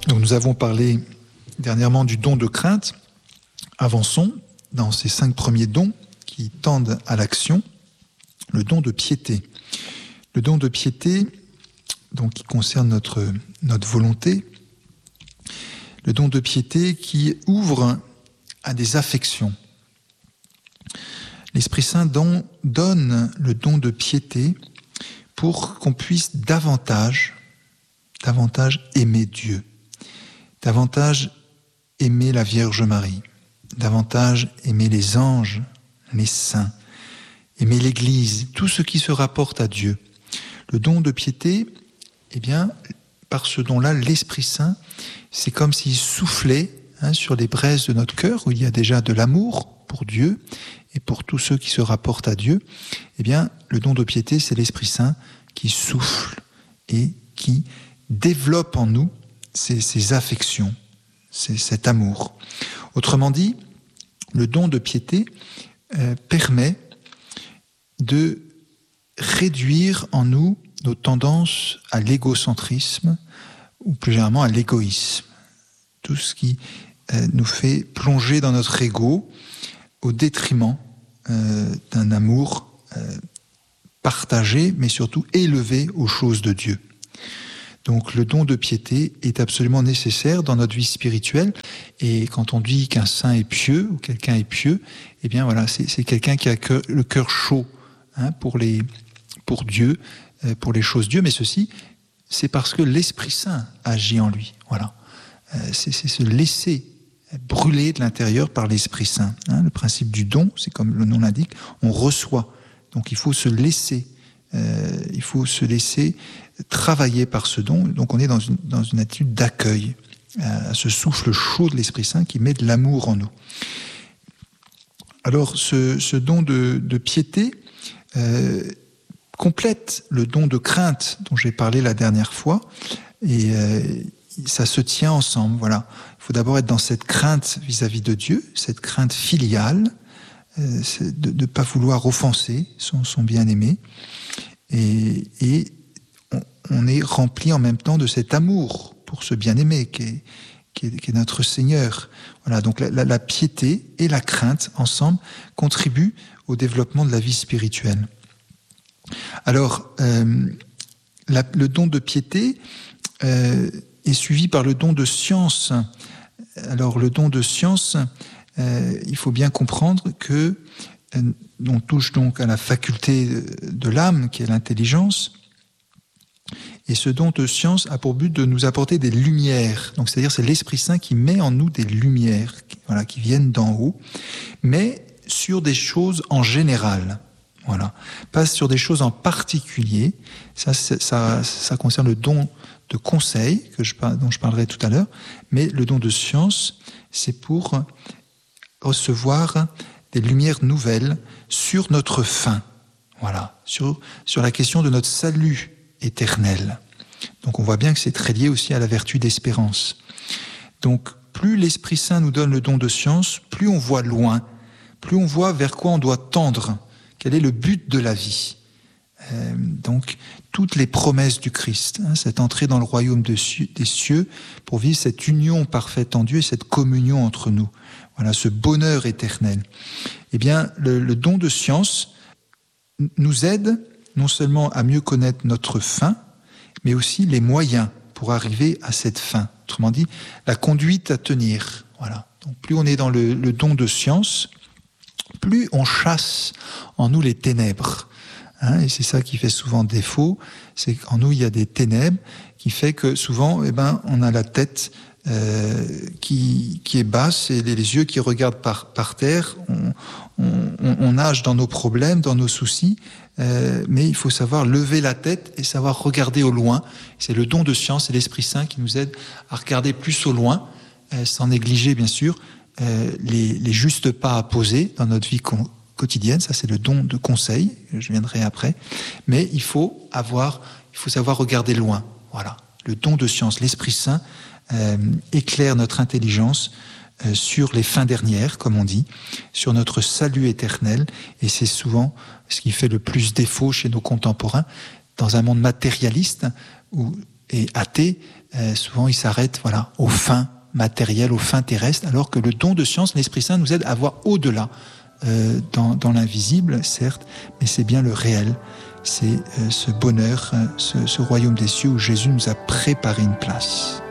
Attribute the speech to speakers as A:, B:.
A: Donc nous avons parlé dernièrement du don de crainte. Avançons dans ces 5 premiers dons qui tendent à l'action. Le don de piété. Le don de piété, donc, qui concerne notre volonté. Le don de piété qui ouvre à des affections. L'Esprit Saint donne le don de piété pour qu'on puisse davantage aimer Dieu, davantage aimer la Vierge Marie, davantage aimer les anges, les saints, aimer l'Église, tout ce qui se rapporte à Dieu. Le don de piété, eh bien, par ce don-là, l'Esprit Saint, c'est comme s'il soufflait sur les braises de notre cœur, où il y a déjà de l'amour pour Dieu et pour tous ceux qui se rapportent à Dieu. Eh bien, le don de piété, c'est l'Esprit Saint qui souffle et qui développe en nous ces affections, cet amour. Autrement dit, le don de piété permet de réduire en nous nos tendances à l'égocentrisme ou plus généralement à l'égoïsme. Tout ce qui nous fait plonger dans notre ego au détriment d'un amour partagé, mais surtout élevé aux choses de Dieu. Donc le don de piété est absolument nécessaire dans notre vie spirituelle. Et quand on dit qu'un saint est pieux ou quelqu'un est pieux, eh bien voilà, c'est quelqu'un qui a le cœur chaud pour Dieu, pour les choses de Dieu. Mais ceci, c'est parce que l'Esprit Saint agit en lui. Voilà, c'est se laisser brûler de l'intérieur par l'Esprit Saint. Le principe du don, c'est comme le nom l'indique, on reçoit. Donc il faut se laisser. Il faut se laisser travailler par ce don. Donc on est dans une attitude d'accueil à ce souffle chaud de l'Esprit Saint qui met de l'amour en nous. Alors ce don de piété complète le don de crainte dont j'ai parlé la dernière fois, et ça se tient ensemble. Voilà. Il faut d'abord être dans cette crainte vis-à-vis de Dieu, cette crainte filiale, de ne pas vouloir offenser son bien-aimé, et on est rempli en même temps de cet amour pour ce bien-aimé qui est notre Seigneur. Voilà, donc la piété et la crainte ensemble contribuent au développement de la vie spirituelle. Alors, le don de piété est suivi par le don de science. Alors, le don de science, il faut bien comprendre que on touche donc à la faculté de l'âme, qui est l'intelligence, et ce don de science a pour but de nous apporter des lumières. Donc, c'est-à-dire, c'est l'Esprit Saint qui met en nous des lumières, qui viennent d'en haut, mais sur des choses en général. Voilà, pas sur des choses en particulier. Ça concerne le don de conseil dont je parlerai tout à l'heure, mais le don de science, c'est pour recevoir des lumières nouvelles sur notre fin. Voilà, sur la question de notre salut éternel. Donc on voit bien que c'est très lié aussi à la vertu d'espérance. Donc plus l'Esprit Saint nous donne le don de science, plus on voit loin, plus on voit vers quoi on doit tendre, quel est le but de la vie. Donc toutes les promesses du Christ, cette entrée dans le royaume des cieux pour vivre cette union parfaite en Dieu et cette communion entre nous. Voilà, ce bonheur éternel. Eh bien, le don de science nous aide non seulement à mieux connaître notre fin, mais aussi les moyens pour arriver à cette fin. Autrement dit, la conduite à tenir. Voilà. Donc, plus on est dans le don de science, plus on chasse en nous les ténèbres. Et c'est ça qui fait souvent défaut, c'est qu'en nous il y a des ténèbres qui fait que souvent, on a la tête qui est basse et les yeux qui regardent par terre. On nage dans nos problèmes, dans nos soucis, mais il faut savoir lever la tête et savoir regarder au loin. C'est le don de science et l'Esprit Saint qui nous aide à regarder plus au loin, sans négliger bien sûr les justes pas à poser dans notre vie quotidienne. Ça, c'est le don de conseil, je viendrai après. Mais il faut savoir regarder loin. Voilà, le don de science, l'Esprit Saint éclaire notre intelligence sur les fins dernières, comme on dit, sur notre salut éternel, et c'est souvent ce qui fait le plus défaut chez nos contemporains, dans un monde matérialiste où et athée, souvent ils s'arrêtent aux fins matérielles, aux fins terrestres, alors que le don de science, l'Esprit Saint nous aide à voir au-delà, dans l'invisible, certes, mais c'est bien le réel. C'est ce bonheur, ce royaume des cieux où Jésus nous a préparé une place.